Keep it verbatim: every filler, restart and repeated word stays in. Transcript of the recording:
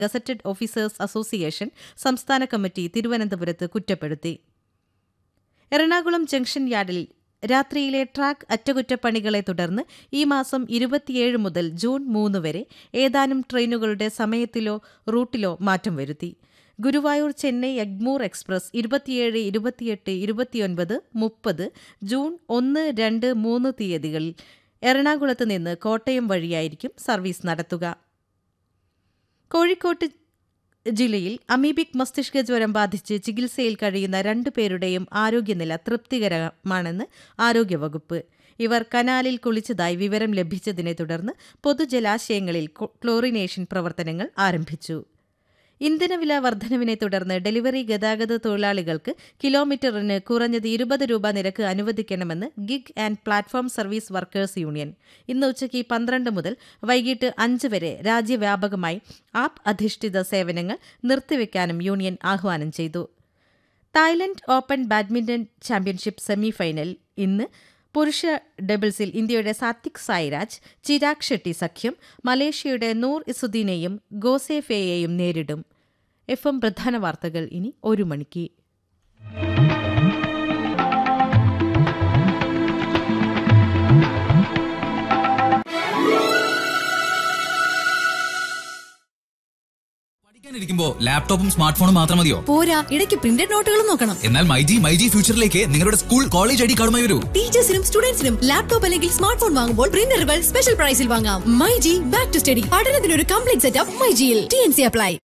Gazetted officers association സംസ്ഥാന committee തിരുവനന്തപുരത്ത് കുറ്റപ്പെടുത്തി. എറണാകുളം ജംഗ്ഷൻ യാർഡിൽ രാത്രിയിലെ ട്രാക്ക് അറ്റകുറ്റപ്പണികളെ തുടർന്ന് ഈ മാസം ഇരുപത്തിയേഴ് മുതൽ ജൂൺ മൂന്ന് വരെ ഏതാനും ട്രെയിനുകളുടെ സമയത്തിലോ റൂട്ടിലോ മാറ്റം വരുത്തി. ഗുരുവായൂർ ചെന്നൈ എഗ്മൂർ എക്സ്പ്രസ് ഇരുപത്തിയേഴ് ഇരുപത്തിയെട്ട് ഇരുപത്തിയൊൻപത് മുപ്പത് ജൂൺ ഒന്ന് രണ്ട് മൂന്ന് തീയതികളിൽ എറണാകുളത്ത് നിന്ന് കോട്ടയം വഴിയായിരിക്കും സർവീസ് നടത്തുക. കോഴിക്കോട്ട് ജില്ലയിൽ അമീബിക് മസ്തിഷ്ക ജ്വരം ബാധിച്ച് ചികിത്സയിൽ കഴിയുന്ന രണ്ടുപേരുടെയും ആരോഗ്യനില തൃപ്തികരമാണെന്ന് ആരോഗ്യവകുപ്പ്. ഇവർ കനാലിൽ കുളിച്ചതായി വിവരം ലഭിച്ചതിനെ തുടർന്ന് പൊതുജലാശയങ്ങളിൽ ക്ലോറിനേഷൻ പ്രവർത്തനങ്ങൾ ആരംഭിച്ചു. ഇന്ധനവില വർധനവിനെ തുടർന്ന് ഡെലിവറി ഗതാഗത തൊഴിലാളികൾക്ക് കിലോമീറ്ററിന് കുറഞ്ഞത് ഇരുപത് രൂപ നിരക്ക് അനുവദിക്കണമെന്ന് gig and platform service workers union ഇന്ന് ഉച്ചയ്ക്ക് പന്ത്രണ്ട് മുതൽ വൈകിട്ട് അഞ്ച് വരെ രാജ്യവ്യാപകമായി ആപ്പ് അധിഷ്ഠിത സേവനങ്ങൾ നിർത്തിവെക്കാനും യൂണിയൻ ആഹ്വാനം ചെയ്തു. Thailand open badminton championship semifinal ഇന്ന് പുരുഷ ഡബിൾസിൽ ഇന്ത്യയുടെ സാത്വിക് സായിരാജ് ചിരാഗ് ഷെട്ടി സഖ്യം മലേഷ്യയുടെ നൂർ ഇസുദ്ദീനെയും ഗോസെഫെയെയും നേരിടും. എഫ് എം പ്രധാന വാർത്തകൾ ഇനി ഒരു മണിക്ക്. ിരിക്കുമ്പോ ലാപ്ടോപ്പും സ്മാർട്ട് ഫോണും മാത്രം മതിയോ? പോരാ, ഇടയ്ക്ക് പ്രിന്റഡ് നോട്ടുകളും നോക്കണം. എന്നാൽ മൈജി മൈജി ഫ്യൂച്ചറിലേക്ക് നിങ്ങളുടെ സ്കൂൾ കോളേജ് ഐ ഡി കാർഡുമായി വരൂ. ടീച്ചേഴ്സിനും സ്റ്റുഡൻസിനും ലാപ്ടോപ്പ് അല്ലെങ്കിൽ സ്മാർട്ട് ഫോൺ വാങ്ങുമ്പോൾ പ്രിന്ററുകൾ സ്പെഷ്യൽ പ്രൈസിൽ വാങ്ങാം. MyG back to study പഠനത്തിനൊരു complete setup മൈജിയിൽ. T N C apply.